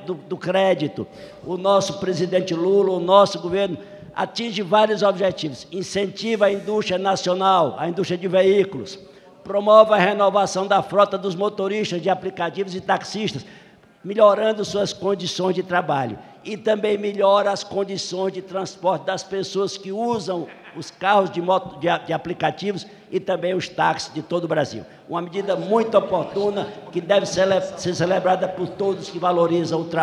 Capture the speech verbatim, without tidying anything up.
do, do crédito. O nosso presidente Lula, o nosso governo, atinge vários objetivos. Incentiva a indústria nacional, a indústria de veículos. Promove a renovação da frota dos motoristas de aplicativos e taxistas, melhorando suas condições de trabalho. E também melhora as condições de transporte das pessoas que usam os carros de, moto, de, de aplicativos e também os táxis de todo o Brasil. Uma medida muito oportuna que deve ser, ser celebrada por todos que valorizam o trabalho.